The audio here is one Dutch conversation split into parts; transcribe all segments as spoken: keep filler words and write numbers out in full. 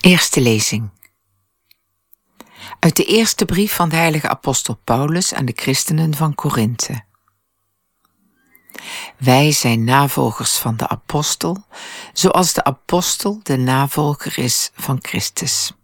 Eerste lezing. Uit de eerste brief van de heilige apostel Paulus aan de christenen van Korinthe. Wij zijn navolgers van de apostel, zoals de apostel de navolger is van Christus.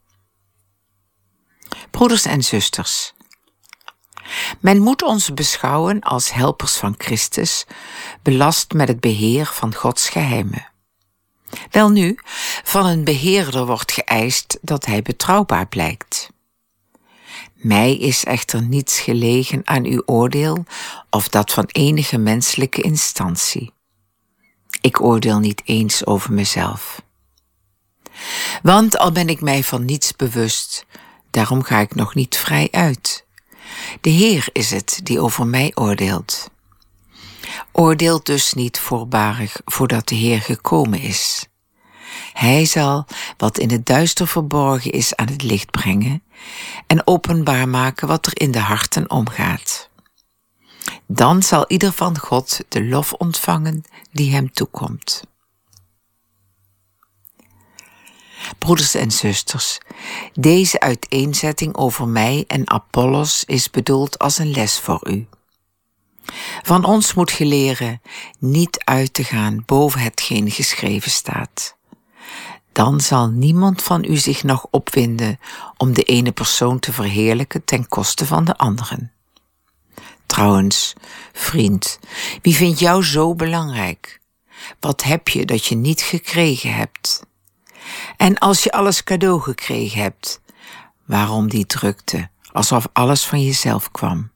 Broeders en zusters, men moet ons beschouwen als helpers van Christus, belast met het beheer van Gods geheimen. Welnu, van een beheerder wordt geëist dat hij betrouwbaar blijkt. Mij is echter niets gelegen aan uw oordeel of dat van enige menselijke instantie. Ik oordeel niet eens over mezelf. Want al ben ik mij van niets bewust, daarom ga ik nog niet vrij uit. De Heer is het die over mij oordeelt. Oordeelt dus niet voorbarig voordat de Heer gekomen is. Hij zal wat in het duister verborgen is aan het licht brengen en openbaar maken wat er in de harten omgaat. Dan zal ieder van God de lof ontvangen die hem toekomt. Broeders en zusters, deze uiteenzetting over mij en Apollos is bedoeld als een les voor u. Van ons moet ge leren niet uit te gaan boven hetgeen geschreven staat. Dan zal niemand van u zich nog opwinden om de ene persoon te verheerlijken ten koste van de anderen. Trouwens, vriend, wie vindt jou zo belangrijk? Wat heb je dat je niet gekregen hebt? En als je alles cadeau gekregen hebt, waarom die drukte, alsof alles van jezelf kwam?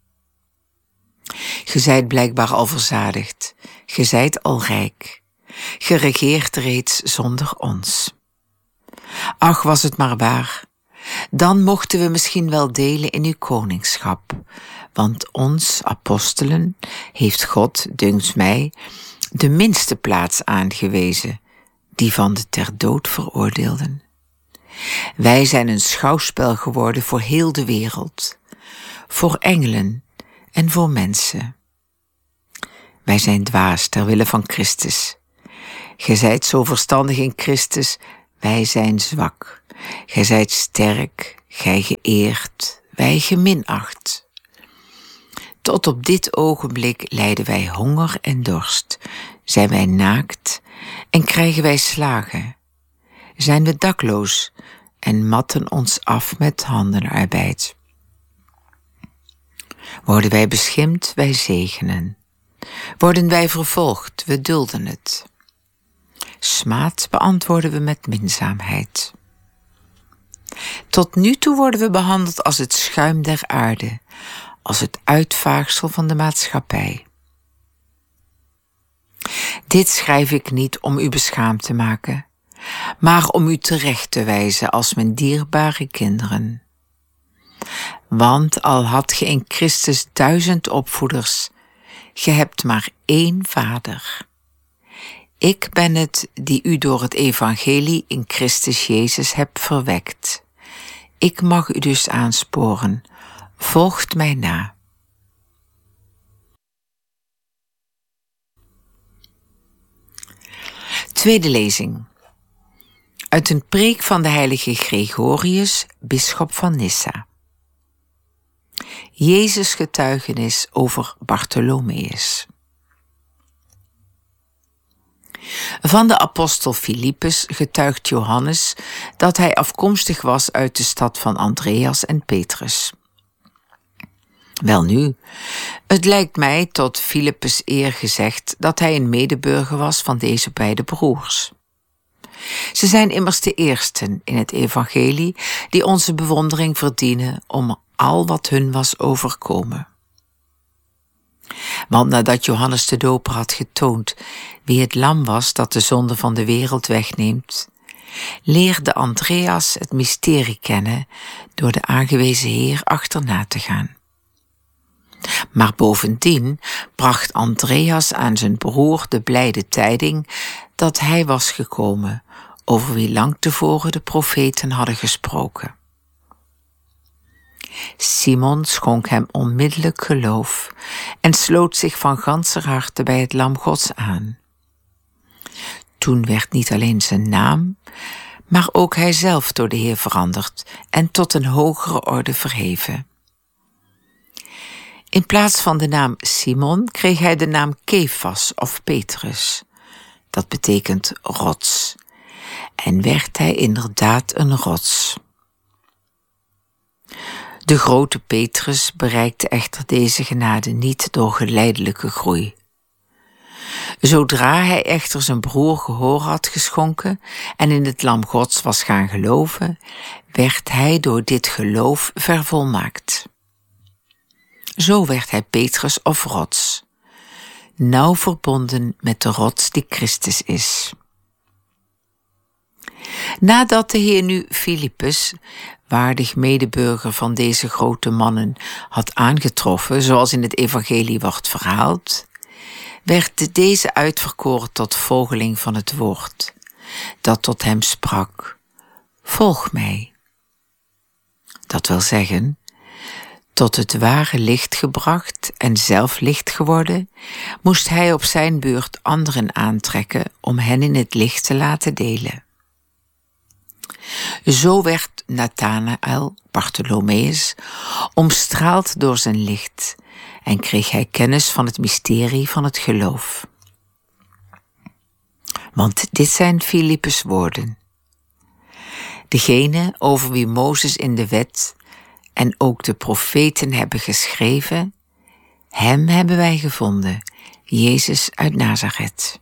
Ge zijt blijkbaar al verzadigd, ge zijt al rijk. Ge regeert reeds zonder ons. Ach, was het maar waar, dan mochten we misschien wel delen in uw koningschap, want ons, apostelen, heeft God, dunkt mij, de minste plaats aangewezen, die van de ter dood veroordeelden. Wij zijn een schouwspel geworden voor heel de wereld, voor engelen en voor mensen. Wij zijn dwaas ter wille van Christus. Gij zijt zo verstandig in Christus, wij zijn zwak. Gij zijt sterk, gij geëerd, wij geminacht. Tot op dit ogenblik lijden wij honger en dorst, zijn wij naakt en krijgen wij slagen. Zijn we dakloos en matten ons af met handenarbeid. Worden wij beschimpt, wij zegenen. Worden wij vervolgd, we dulden het. Smaad beantwoorden we met minzaamheid. Tot nu toe worden we behandeld als het schuim der aarde, als het uitvaagsel van de maatschappij. Dit schrijf ik niet om u beschaamd te maken, maar om u terecht te wijzen als mijn dierbare kinderen. Want al had ge in Christus duizend opvoeders, ge hebt maar één vader. Ik ben het die u door het evangelie in Christus Jezus heb verwekt. Ik mag u dus aansporen, volgt mij na. Tweede lezing. Uit een preek van de heilige Gregorius, bisschop van Nyssa. Jezus' getuigenis over Bartholomeus. Van de apostel Filippus getuigt Johannes dat hij afkomstig was uit de stad van Andreas en Petrus. Welnu, het lijkt mij tot Filippus eer gezegd dat hij een medeburger was van deze beide broers. Ze zijn immers de eersten in het evangelie die onze bewondering verdienen om al wat hun was overkomen. Want nadat Johannes de Doper had getoond wie het lam was dat de zonde van de wereld wegneemt, leerde Andreas het mysterie kennen door de aangewezen Heer achterna te gaan. Maar bovendien bracht Andreas aan zijn broer de blijde tijding dat hij was gekomen, over wie lang tevoren de profeten hadden gesproken. Simon schonk hem onmiddellijk geloof en sloot zich van ganser harte bij het lam Gods aan. Toen werd niet alleen zijn naam, maar ook hij zelf door de Heer veranderd en tot een hogere orde verheven. In plaats van de naam Simon kreeg hij de naam Kefas of Petrus. Dat betekent rots. En werd hij inderdaad een rots. De grote Petrus bereikte echter deze genade niet door geleidelijke groei. Zodra hij echter zijn broer gehoor had geschonken en in het Lam Gods was gaan geloven, werd hij door dit geloof vervolmaakt. Zo werd hij Petrus of rots, nauw verbonden met de rots die Christus is. Nadat de Heer nu Filippus, waardig medeburger van deze grote mannen, had aangetroffen, zoals in het evangelie wordt verhaald, werd deze uitverkoren tot volgeling van het woord, dat tot hem sprak: volg mij. Dat wil zeggen, tot het ware licht gebracht en zelf licht geworden, moest hij op zijn beurt anderen aantrekken om hen in het licht te laten delen. Zo werd Nathanael, Bartholomeus, omstraald door zijn licht en kreeg hij kennis van het mysterie van het geloof. Want dit zijn Filippus' woorden: degene over wie Mozes in de wet en ook de profeten hebben geschreven, hem hebben wij gevonden, Jezus uit Nazareth.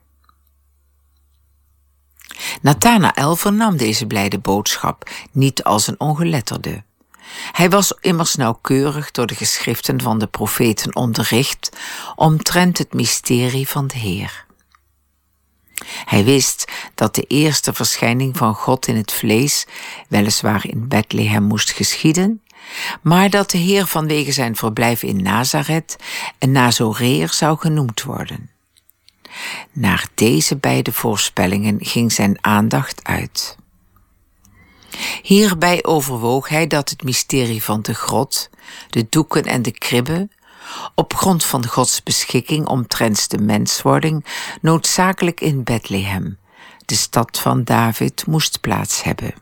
Nathanael vernam deze blijde boodschap niet als een ongeletterde. Hij was immers nauwkeurig door de geschriften van de profeten onderricht omtrent het mysterie van de Heer. Hij wist dat de eerste verschijning van God in het vlees weliswaar in Bethlehem moest geschieden, maar dat de Heer vanwege zijn verblijf in Nazareth en Nazoreër zou genoemd worden. Naar deze beide voorspellingen ging zijn aandacht uit. Hierbij overwoog hij dat het mysterie van de grot, de doeken en de kribben, op grond van Gods beschikking omtrent de menswording, noodzakelijk in Bethlehem, de stad van David, moest plaats hebben.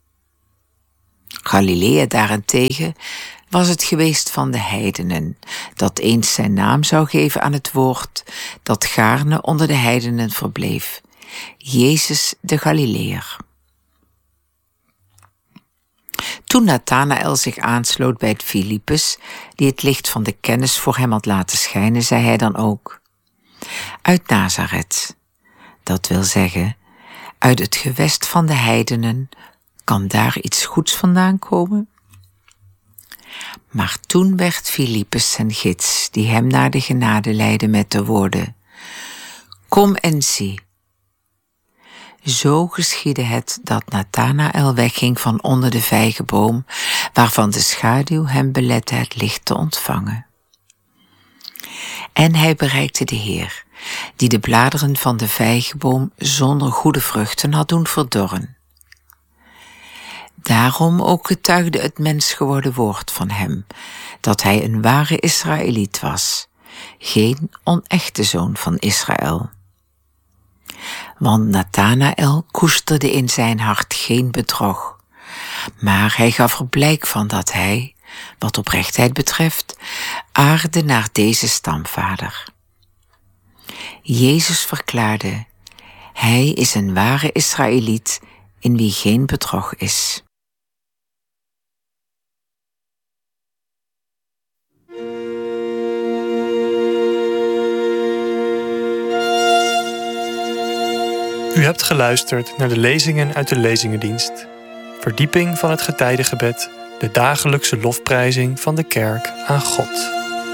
Galilea daarentegen was het geweest van de heidenen, dat eens zijn naam zou geven aan het woord dat gaarne onder de heidenen verbleef, Jezus de Galileër. Toen Nathanael zich aansloot bij het Filippus, die het licht van de kennis voor hem had laten schijnen, zei hij dan ook: uit Nazareth, dat wil zeggen, uit het gewest van de heidenen, kan daar iets goeds vandaan komen? Maar toen werd Filippus zijn gids, die hem naar de genade leidde met de woorden: kom en zie. Zo geschiedde het dat Nathanael wegging van onder de vijgenboom, waarvan de schaduw hem belette het licht te ontvangen. En hij bereikte de Heer, die de bladeren van de vijgenboom zonder goede vruchten had doen verdorren. Daarom ook getuigde het mens geworden woord van hem, dat hij een ware Israëliet was, geen onechte zoon van Israël. Want Nathanael koesterde in zijn hart geen bedrog, maar hij gaf er blijk van dat hij, wat oprechtheid betreft, aardde naar deze stamvader. Jezus verklaarde: hij is een ware Israëliet in wie geen bedrog is. U hebt geluisterd naar de lezingen uit de Lezingendienst. Verdieping van het getijdengebed, de dagelijkse lofprijzing van de kerk aan God.